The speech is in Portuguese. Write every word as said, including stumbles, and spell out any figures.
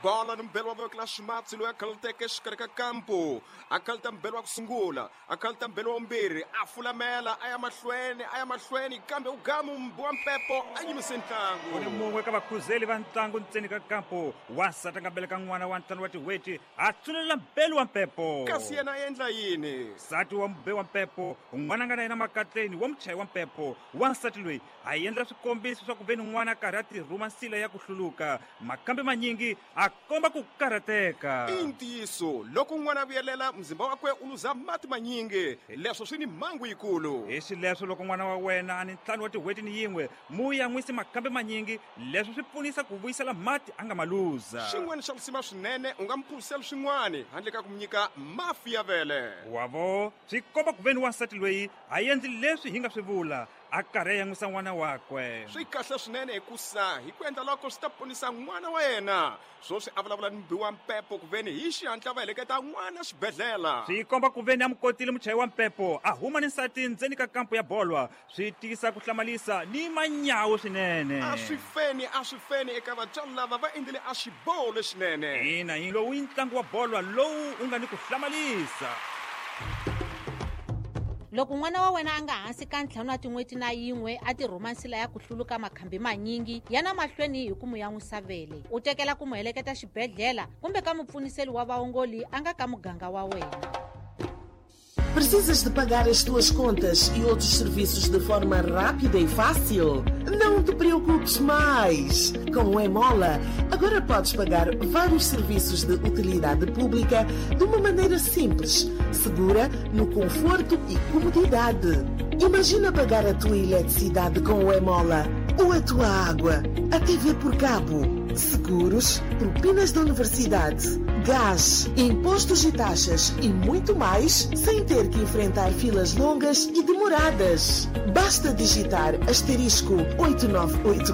bola mbelo wa vokla shimatsi lo yakalteke shikareka kampo akalta mbelo wa kusungula akalta mbelo wa mbiri afulamela aya mahlweni aya mahlweni kambe ugamu mbwa mpepo anyimise ntlangu uni mumwe ka vakhuzeli va ntlangu ntseni ka kampo wasata ngambele ka n'wana wa ntlangu wa tiweti a tsulela mbelo wa mpepo kasi yena endla yini nsati wa mbe wa mpepo un'wana nga na yena makatleni wa muchayi wa mpepo wansati loyi a endla swikombiso swa ku veni n'wana a karhi a tirhuma nsila ya ku hluluka makambe manyingi a komba ku karhateka i ntiyiso loko n'wana a vuyelela mzimba wakwe u luza mati manyingi leswo swi ni mhangu yikulu hi swileswo loko n'wana wa wena a ni ntlhanu wa tiweti ni yin'we mu ya n'wisi makambe manyingi leswi swi pfunisa ku vuyisela mati a nga ma luza xin'wana xa lusima swinene u nga mphurisela swin'wana handle ka ku mi nyika mafi ya vele wavo swi komba ku veni wansati loyi a endli leswi hi nga swi vula a karhi ya n'wisa n'wana wakwe swi kahle swinene hikusa hi ku endla loko swi ta ponisa n'wana wa yena swoswi a vulavula ni mbi wa mpepo ku veni hi xihatla va heleketa n'wana xibedhlela swi komba ku veni a mu kotile muchayi wa mpepo a huma ni nsati ndzeni ka kampo ya bolwa swi tiyisa ku hlamalisa ni manyawu swinene a swi feni a swi feni eka vatswari lava va endlile a xiboho lexinene ina hi lowu i ntlangu wa bolwa lowu u nga ni ku hlamalisa loko n'wana wa wena a nga hansi ka ntlhanu na tin'weti na yin'we a tirhuma nsila ya ku hluluka makhambi manyingi yana mahlweni hi ku mu ya n'wisa vele u tekela ku mu heleketa xibedhlela kumbe ka mupfuniseli wa vaongoli a nga ka muganga wa wena. Precisas de pagar as tuas contas e outros serviços de forma rápida e fácil? Não te preocupes mais! Com o Emola, agora podes pagar vários serviços de utilidade pública de uma maneira simples, segura, no conforto e comodidade. Imagina pagar a tua eletricidade com o Emola, ou a tua água, a T V por cabo, seguros, propinas da universidade, gás, impostos e taxas e muito mais, sem ter que enfrentar filas longas e demoradas. Basta digitar asterisco oito nove oito